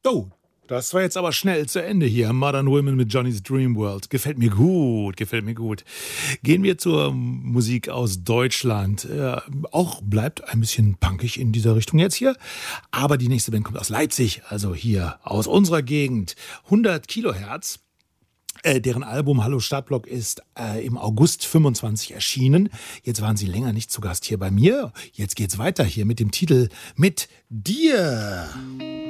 Oh, das war jetzt aber schnell zu Ende hier. Modern Women mit Johnny's Dream World. Gefällt mir gut, gefällt mir gut. Gehen wir zur Musik aus Deutschland. Auch bleibt ein bisschen punkig in dieser Richtung jetzt hier. Aber die nächste Band kommt aus Leipzig, also hier aus unserer Gegend. 100 Kilohertz. Deren Album Hallo Stadtblock ist im August 25 erschienen. Jetzt waren sie länger nicht zu Gast hier bei mir. Jetzt geht's weiter hier mit dem Titel Mit dir.